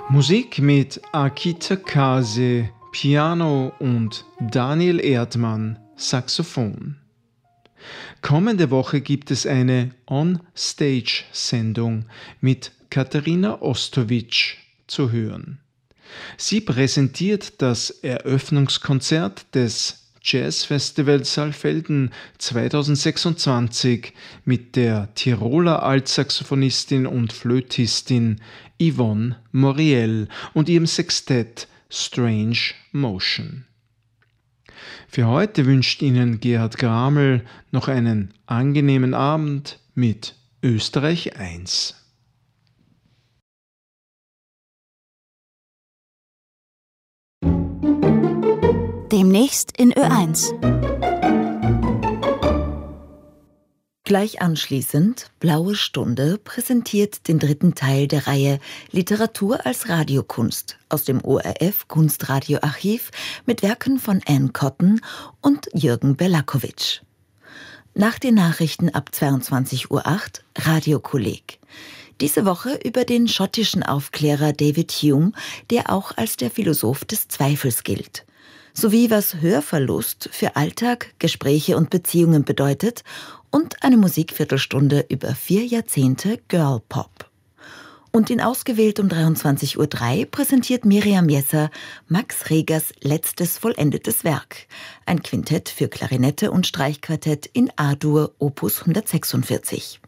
Musik mit Akita Kase, Piano und Daniel Erdmann, Saxophon. Kommende Woche gibt es eine On-Stage-Sendung mit Katharina Ostowitsch zu hören. Sie präsentiert das Eröffnungskonzert des Jazzfestival Saalfelden 2026 mit der Tiroler Altsaxophonistin und Flötistin Yvonne Moriel und ihrem Sextett Strange Motion. Für heute wünscht Ihnen Gerhard Graml noch einen angenehmen Abend mit Österreich 1. Demnächst in Ö1. Gleich anschließend Blaue Stunde präsentiert den dritten Teil der Reihe Literatur als Radiokunst aus dem ORF Kunstradioarchiv mit Werken von Anne Cotton und Jürgen Belakovic. Nach den Nachrichten ab 22:08 Uhr Radiokolleg. Diese Woche über den schottischen Aufklärer David Hume, der auch als der Philosoph des Zweifels gilt. Sowie was Hörverlust für Alltag, Gespräche und Beziehungen bedeutet und eine Musikviertelstunde über 4 Jahrzehnte Girlpop. Und in ausgewählt um 23:03 Uhr präsentiert Miriam Jesser Max Regers letztes vollendetes Werk, ein Quintett für Klarinette und Streichquartett in A-Dur Opus 146.